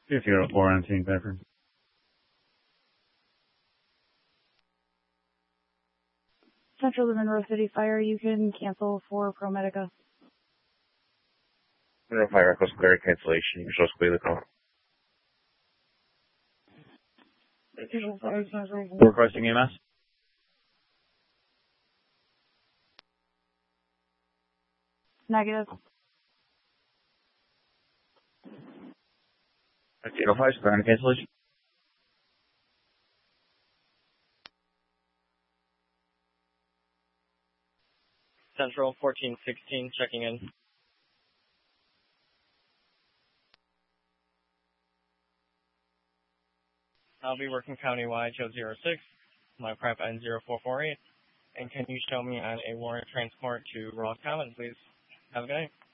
204 on Team Pepper. Central to Monroe City Fire, you can cancel for ProMedica. Monroe Fire Echo's clear cancellation. Visual squeal the call. Requesting EMS. Negative. 805, clear on cancellation. Central 1416 checking in. I'll be working countywide, Joe 06, my prep N0448, and can you show me on a warrant transport to Ross Common, please? Have a good night.